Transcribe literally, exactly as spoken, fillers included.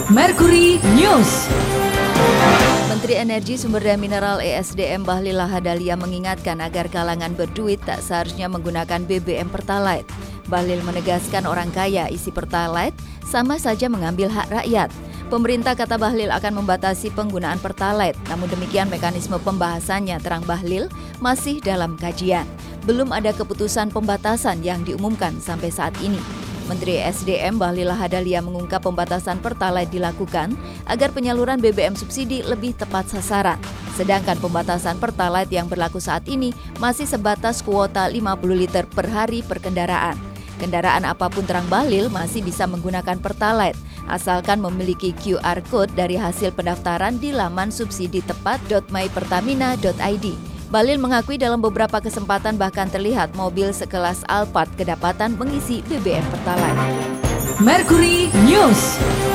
Mercury News. Menteri Energi Sumber Daya Mineral E S D M Bahlil Lahadalia mengingatkan agar kalangan berduit tak seharusnya menggunakan B B M Pertalite. Bahlil menegaskan orang kaya isi Pertalite sama saja mengambil hak rakyat. Pemerintah, kata Bahlil, akan membatasi penggunaan Pertalite. Namun demikian mekanisme pembahasannya, terang Bahlil, masih dalam kajian. Belum ada keputusan pembatasan yang diumumkan sampai saat ini. Menteri S D M Bahlil Lahadalia mengungkap pembatasan Pertalite dilakukan agar penyaluran B B M subsidi lebih tepat sasaran. Sedangkan pembatasan Pertalite yang berlaku saat ini masih sebatas kuota lima puluh liter per hari per kendaraan. Kendaraan apapun, terang Bahlil, masih bisa menggunakan Pertalite, asalkan memiliki Q R Code dari hasil pendaftaran di laman subsidi tepat dot my pertamina dot i d. Bahlil mengakui dalam beberapa kesempatan bahkan terlihat mobil sekelas Alphard kedapatan mengisi B B M Pertalite. Mercury News.